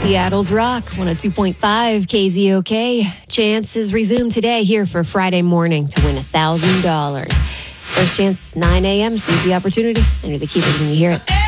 Seattle's Rock, 102.5 KZOK. Chances resume today here for Friday morning to win $1,000. First chance, 9 a.m. Seize the opportunity. Enter the keyword when you hear it.